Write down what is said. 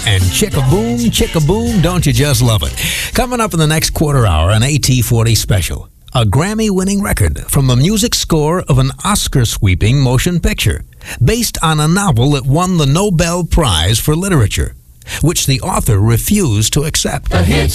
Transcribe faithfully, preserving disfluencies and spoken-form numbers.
And chicka-boom, chicka-boom, don't you just love it? Coming up in the next quarter hour, an A T forty special. A Grammy-winning record from the music score of an Oscar-sweeping motion picture based on a novel that won the Nobel Prize for Literature, which the author refused to accept.